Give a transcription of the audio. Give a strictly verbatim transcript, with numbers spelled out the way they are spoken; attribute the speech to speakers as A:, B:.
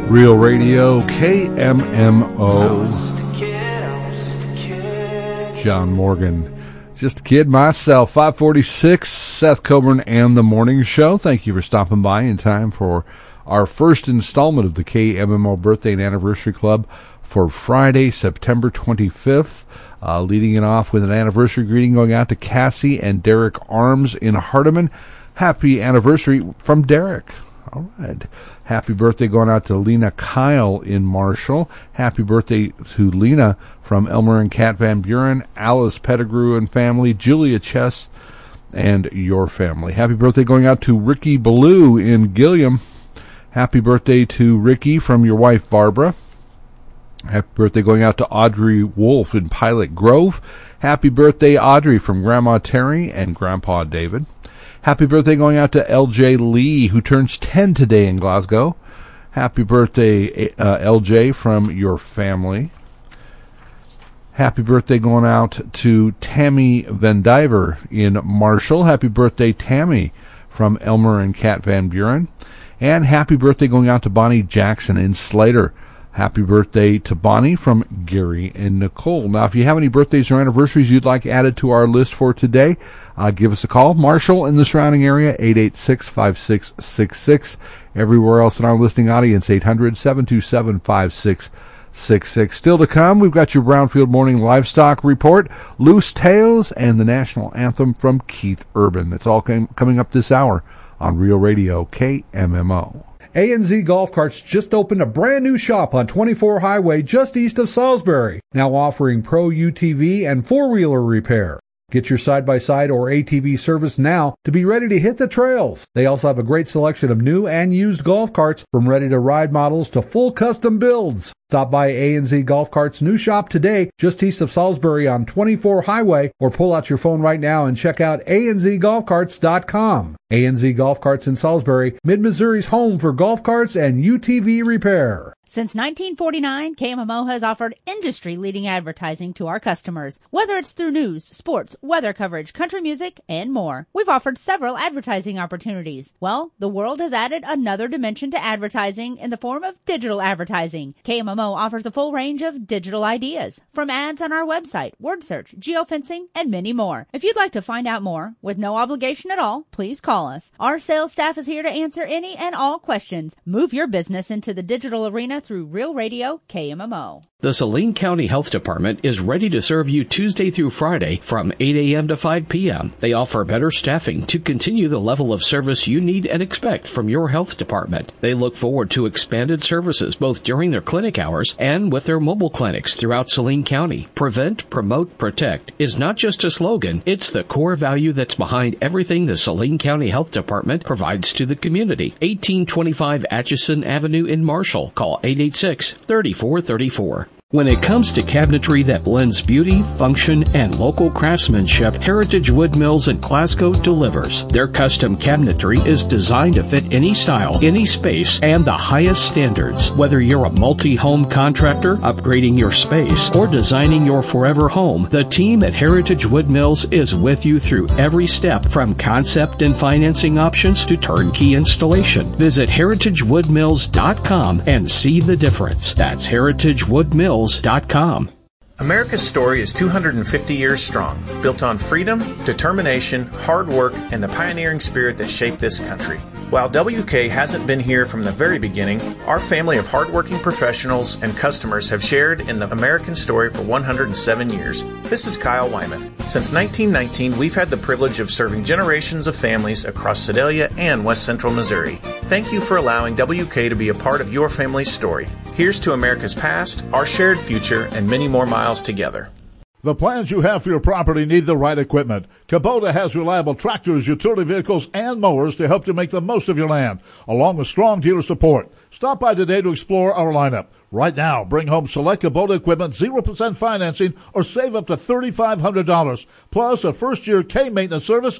A: Real Radio, K M M O. John Morgan. Just a kid myself. five forty-six, Seth Coburn and the Morning Show. Thank you for stopping by in time for our first installment of the K M M O Birthday and Anniversary Club for Friday, September twenty-fifth. Uh, leading it off with an anniversary greeting going out to Cassie and Derek Arms in Hardeman. Happy anniversary from Derek. All right. Happy birthday going out to Lena Kyle in Marshall. Happy birthday to Lena from Elmer and Kat Van Buren, Alice Pettigrew and family, Julia Chess and your family. Happy birthday going out to Ricky Ballou in Gilliam. Happy birthday to Ricky from your wife Barbara. Happy birthday going out to Audrey Wolf in Pilot Grove. Happy birthday, Audrey, from Grandma Terry and Grandpa David. Happy birthday going out to L J Lee, who turns ten today in Glasgow. Happy birthday, uh, L J, from your family. Happy birthday going out to Tammy Van Diver in Marshall. Happy birthday, Tammy, from Elmer and Kat Van Buren. And happy birthday going out to Bonnie Jackson in Slater. Happy birthday to Bonnie from Gary and Nicole. Now, if you have any birthdays or anniversaries you'd like added to our list for today, uh, give us a call. Marshall in the surrounding area, eight eight six, five six six six. Everywhere else in our listening audience, eight hundred, seven two seven, five six six six. Still to come, we've got your Brownfield Morning Livestock Report, Loose Tales, and the National Anthem from Keith Urban. That's all came, coming up this hour on Real Radio K M M O.
B: A N Z Golf Carts just opened a brand new shop on twenty-four Highway just east of Salisbury, now offering pro U T V and four-wheeler repair. Get your side-by-side or A T V service now to be ready to hit the trails. They also have a great selection of new and used golf carts, from ready-to-ride models to full custom builds. Stop by A N Z Golf Carts' new shop today, just east of Salisbury on twenty-four Highway, or pull out your phone right now and check out A N Z golf carts dot com. A N Z Golf Carts in Salisbury, Mid-Missouri's home for golf carts and U T V repair.
C: Since nineteen forty-nine, K M M O has offered industry-leading advertising to our customers, whether it's through news, sports, weather coverage, country music, and more. We've offered several advertising opportunities. Well, the world has added another dimension to advertising in the form of digital advertising. K M M O offers a full range of digital ideas, from ads on our website, word search, geofencing, and many more. If you'd like to find out more, with no obligation at all, please call us. Our sales staff is here to answer any and all questions. Move your business into the digital arena through Real Radio K M M O.
D: The Saline County Health Department is ready to serve you Tuesday through Friday from eight a.m. to five p.m. They offer better staffing to continue the level of service you need and expect from your health department. They look forward to expanded services both during their clinic hours and with their mobile clinics throughout Saline County. Prevent, promote, protect is not just a slogan, it's the core value that's behind everything the Saline County Health Department provides to the community. eighteen twenty-five Atchison Avenue in Marshall. Call eight eight six, three four three four. When it comes to cabinetry that blends beauty, function, and local craftsmanship, Heritage Wood Mills in Glasgow delivers. Their custom cabinetry is designed to fit any style, any space, and the highest standards. Whether you're a multi-home contractor, upgrading your space, or designing your forever home, the team at Heritage Wood Mills is with you through every step, from concept and financing options to turnkey installation. Visit heritage wood mills dot com and see the difference. That's heritage wood mills dot com.
E: America's story is two hundred fifty years strong, built on freedom, determination, hard work, and the pioneering spirit that shaped this country. While W K hasn't been here from the very beginning, our family of hardworking professionals and customers have shared in the American story for one hundred seven years. This is Kyle Wymuth. Since nineteen nineteen, we've had the privilege of serving generations of families across Sedalia and West Central Missouri. Thank you for allowing W K to be a part of your family's story. Here's to America's past, our shared future, and many more miles together.
F: The plans you have for your property need the right equipment. Kubota has reliable tractors, utility vehicles, and mowers to help you make the most of your land, along with strong dealer support. Stop by today to explore our lineup. Right now, bring home select Kubota equipment, zero percent financing, or save up to three thousand five hundred dollars, plus a first-year K-maintenance service